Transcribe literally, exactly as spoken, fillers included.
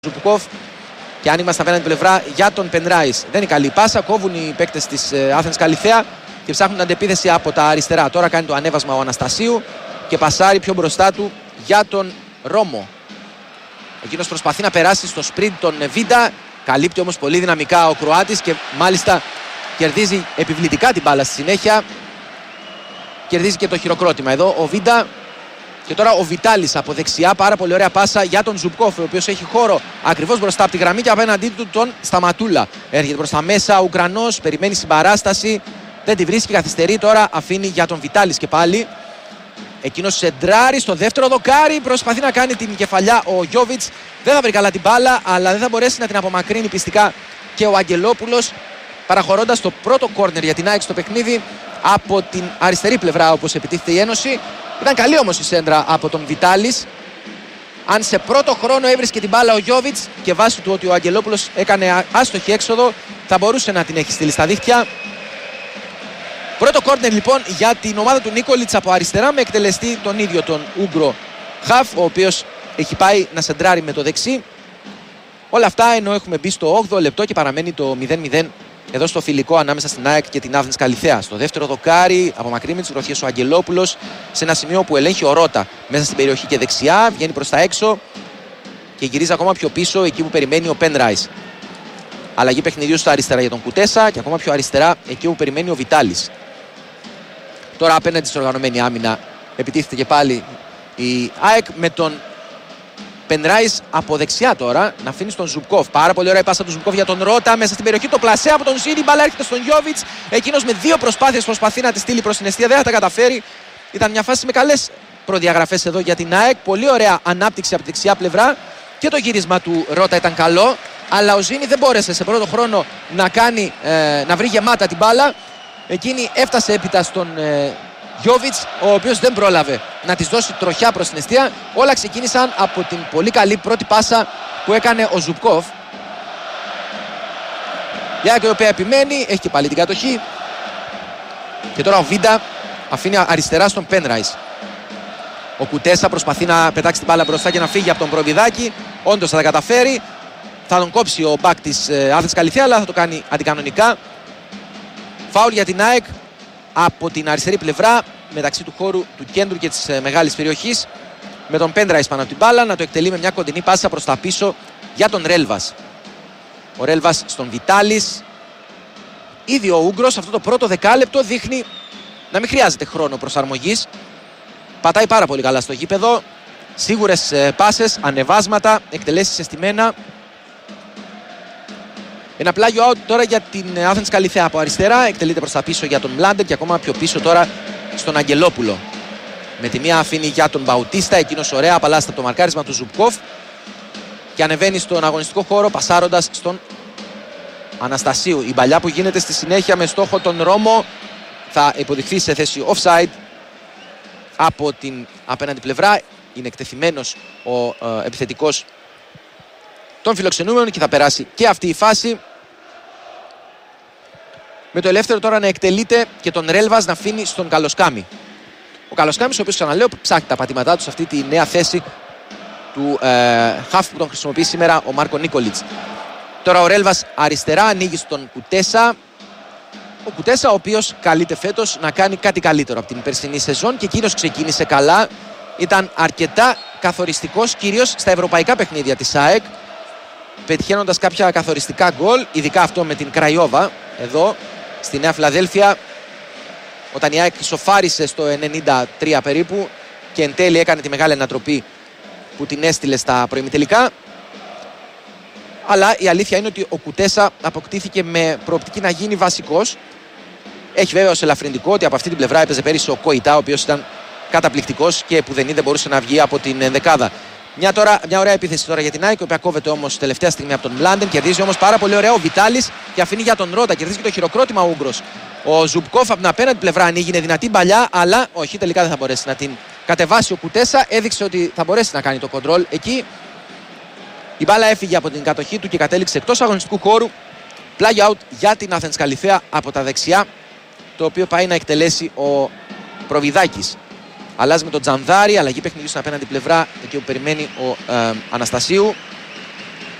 Ζουμπκόφ και άνοιγμα στα απέναντι πλευρά για τον Penrice. Δεν είναι καλή πάσα, κόβουν οι παίκτες της Athens Καλιθέα και ψάχνουν την αντεπίθεση από τα αριστερά. Τώρα κάνει το ανέβασμα ο Αναστασίου και πασάρει πιο μπροστά του για τον Ρώμο. Εκείνος προσπαθεί να περάσει στο sprint τον Βίντα, καλύπτει όμως πολύ δυναμικά ο Κροάτης και μάλιστα κερδίζει επιβλητικά την μπάλα στη συνέχεια. Κερδίζει και το χειροκρότημα εδώ ο Βίντα. Και τώρα ο Βιτάλης από δεξιά, πάρα πολύ ωραία πάσα για τον Ζουμπκόφ, ο οποίος έχει χώρο ακριβώς μπροστά από τη γραμμή και απέναντί του τον Σταματούλα. Έρχεται προς τα μέσα ο Ουκρανός, περιμένει συμπαράσταση, δεν τη βρίσκει, καθυστερεί, τώρα αφήνει για τον Βιτάλης και πάλι. Εκείνος σεντράρει στο δεύτερο δοκάρι, προσπαθεί να κάνει την κεφαλιά ο Γιόβιτς. Δεν θα βρει καλά την μπάλα, αλλά δεν θα μπορέσει να την απομακρύνει πιστικά και ο Αγγελόπουλος, παραχωρώντας το πρώτο κόρνερ για την ΑΕΚ στο παιχνίδι από την αριστερή πλευρά, όπως επιτίθεται η Ένωση. Ήταν καλή όμως η σέντρα από τον Βιτάλης. Αν σε πρώτο χρόνο έβρισκε την μπάλα ο Γιόβιτς και βάσει του ότι ο Αγγελόπουλος έκανε άστοχη έξοδο, θα μπορούσε να την έχει στείλει στα δίχτυα. Πρώτο κόρνερ λοιπόν για την ομάδα του Νίκολιτς από αριστερά, με εκτελεστή τον ίδιο τον Ούγκρο Χαφ, ο οποίος έχει πάει να σεντράρει με το δεξί. Όλα αυτά ενώ έχουμε μπει στο όγδοο λεπτό και παραμένει το μηδέν μηδέν εδώ στο φιλικό ανάμεσα στην ΑΕΚ και την Athens Καλιθέα. Στο δεύτερο δοκάρι, απομακρύνει με τις βροχές ο Αγγελόπουλος σε ένα σημείο που ελέγχει ο Ρώτα μέσα στην περιοχή και δεξιά, βγαίνει προς τα έξω και γυρίζει ακόμα πιο πίσω εκεί που περιμένει ο Penrice. Αλλαγή παιχνιδιού στα αριστερά για τον Κουτέσα και ακόμα πιο αριστερά εκεί που περιμένει ο Βιτάλης. Τώρα απέναντι στην οργανωμένη άμυνα επιτίθεται και πάλι η ΑΕΚ με τον Penrice από δεξιά τώρα να αφήνει στον Ζουμπκόφ. Πάρα πολύ ωραία η πάσα του Ζουμπκόφ για τον Ρώτα μέσα στην περιοχή. Το πλασέ από τον Ζήνη. Μπαλά έρχεται στον Γιόβιτς. Εκείνος με δύο προσπάθειες προσπαθεί να τη στείλει προς την αιστεία. Δεν θα τα καταφέρει. Ήταν μια φάση με καλές προδιαγραφές εδώ για την ΑΕΚ. Πολύ ωραία ανάπτυξη από τη δεξιά πλευρά. Και το γύρισμα του Ρώτα ήταν καλό. Αλλά ο Ζήνη δεν μπόρεσε σε πρώτο χρόνο να, κάνει, ε, να βρει γεμάτα την μπάλα. Εκείνη έφτασε έπειτα στον ε, Γιόβιτς, ο οποίος δεν πρόλαβε να της δώσει τροχιά προς την αιστεία. Όλα ξεκίνησαν από την πολύ καλή πρώτη πάσα που έκανε ο Ζουμπκόφ. Η ΑΕΚ η οποία επιμένει, έχει και πάλι την κατοχή. Και τώρα ο Βίντα αφήνει αριστερά στον Penrice. Ο Κουτέσα προσπαθεί να πετάξει την μπάλα μπροστά και να φύγει από τον Προβιδάκη. Όντως θα τα καταφέρει. Θα τον κόψει ο μπακ της Athens Καλιθέα, αλλά θα το κάνει αντικανονικά. Φάουλ για την ΑΕΚ από την αριστερή πλευρά, μεταξύ του χώρου του κέντρου και της μεγάλης περιοχής, με τον Penrice πάνω από την μπάλα να το εκτελεί με μια κοντινή πάσα προς τα πίσω για τον Ρέλβας. Ο Ρέλβας στον Βιτάλης. Ήδη ο Ούγκρος αυτό το πρώτο δεκάλεπτο δείχνει να μην χρειάζεται χρόνο προσαρμογής. Πατάει πάρα πολύ καλά στο γήπεδο. Σίγουρες πάσες, ανεβάσματα, εκτελέσεις αισθημένα. Ένα πλάγιο out τώρα για την Athens Καλιθέα από αριστερά. Εκτελείται προς τα πίσω για τον Μπλάντερ και ακόμα πιο πίσω τώρα στον Αγγελόπουλο. Με τη μία αφήνει για τον Μπαουτίστα. Εκείνος ωραία απαλλάσσεται το μαρκάρισμα του Ζουμπκόφ. Και ανεβαίνει στον αγωνιστικό χώρο πασάροντας στον Αναστασίου. Η παλιά που γίνεται στη συνέχεια με στόχο τον Ρώμο θα υποδειχθεί σε θέση offside από την απέναντι πλευρά. Είναι εκτεθειμένος ο ε, επιθετικός των φιλοξενούμενων και θα περάσει και αυτή η φάση. Με το ελεύθερο τώρα να εκτελείται και τον Ρέλβας να αφήνει στον Καλοσκάμι. Ο Καλοσκάμις, ο οποίος ξαναλέω ψάχνει τα πατήματά του σε αυτή τη νέα θέση του ε, χαφ που τον χρησιμοποιεί σήμερα ο Μάρκο Νίκολιτς. Τώρα ο Ρέλβας αριστερά ανοίγει στον Κουτέσα. Ο Κουτέσα ο οποίος καλείται φέτος να κάνει κάτι καλύτερο από την περσινή σεζόν και εκείνος ξεκίνησε καλά. Ήταν αρκετά καθοριστικός κυρίως στα ευρωπαϊκά παιχνίδια της ΑΕΚ, πετυχαίνοντας κάποια καθοριστικά γκολ, ειδικά αυτό με την Κραϊόβα εδώ στη Νέα Φιλαδέλφια, όταν η ΑΕΚ ισοφάρισε στο ενενήντα τρία περίπου και εν τέλει έκανε τη μεγάλη ανατροπή που την έστειλε στα προημιτελικά. Αλλά η αλήθεια είναι ότι ο Κουτέσα αποκτήθηκε με προοπτική να γίνει βασικός. Έχει βέβαια ως ελαφρυντικό ότι από αυτή την πλευρά έπαιζε πέρυσι ο Κοϊτά, ο οποίος ήταν καταπληκτικός και που δεν μπορούσε να βγει από την ενδεκάδα. Μια, τώρα, μια ωραία επίθεση τώρα για την ΑΕΚ, η οποία κόβεται όμως τελευταία στιγμή από τον Μπλάντερ. Κερδίζει όμως πάρα πολύ ωραία ο Βιτάλης και αφήνει για τον Ρώτα. Κερδίζει και το χειροκρότημα ο Ούγκρος. Ο Ζουμπκόφ από την απέναντι πλευρά ανοίγει, είναι δυνατή παλιά, αλλά όχι, τελικά δεν θα μπορέσει να την κατεβάσει ο Κουτέσα. Έδειξε ότι θα μπορέσει να κάνει το κοντρόλ εκεί. Η μπάλα έφυγε από την κατοχή του και κατέληξε εκτός αγωνιστικού χώρου. Πλάγιο out για την Athens Καλιθέα από τα δεξιά, το οποίο πάει να εκτελέσει ο Προβιδάκης. Αλλάζει με τον Τζανδάρη, αλλαγή παιχνιδιού στην απέναντι πλευρά, εκεί που περιμένει ο ε, Αναστασίου.